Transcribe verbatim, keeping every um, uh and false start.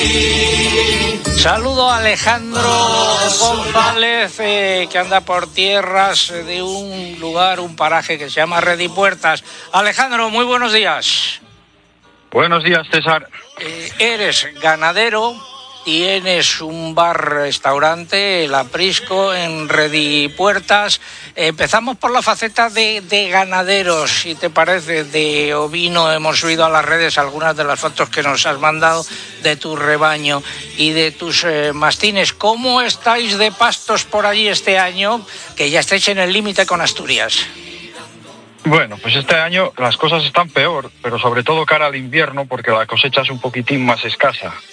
Saludo a Alejandro González, eh, que anda por tierras de un lugar, un paraje que se llama Redipuertas. Alejandro, muy buenos días. Buenos días, César. Eh, eres ganadero, tienes un bar-restaurante, el Aprisco, en Redipuertas. Eh, empezamos por la faceta de, de ganaderos, si te parece, de ovino. Hemos subido a las redes algunas de las fotos que nos has mandado de tu rebaño y de tus eh, mastines. ¿Cómo estáis de pastos por allí este año, que ya estáis en el límite con Asturias? Bueno, pues este año las cosas están peor, pero sobre todo cara al invierno, porque la cosecha es un poquitín más escasa.